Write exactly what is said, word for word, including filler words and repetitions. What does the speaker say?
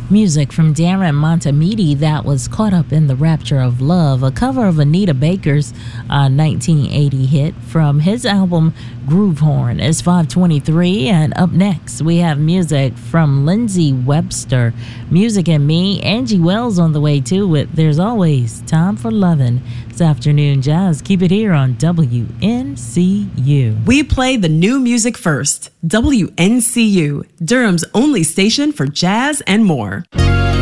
Music from Darren Montemedi, that was Caught Up in the Rapture of Love, a cover of Anita Baker's uh, nineteen eighty hit from his album Groovehorn. It's five twenty-three, and up next we have music from Lindsey Webster. Music and me, Angie Wells on the way too with There's Always Time for Lovin'. It's Afternoon Jazz. Keep it here on W N C U. We play the new music first. W N C U, Durham's only station for jazz and more.